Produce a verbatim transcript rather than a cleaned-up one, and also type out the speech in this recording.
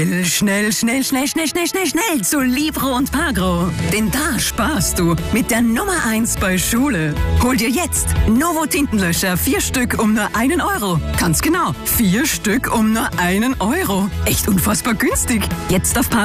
Schnell, schnell, schnell, schnell, schnell, schnell, schnell zu Libro und Pagro. Denn da sparst du mit der Nummer eins bei Schule. Hol dir jetzt Novo Tintenlöscher, vier Stück um nur einen Euro. Ganz genau, vier Stück um nur einen Euro. Echt unfassbar günstig. Jetzt auf Pagro.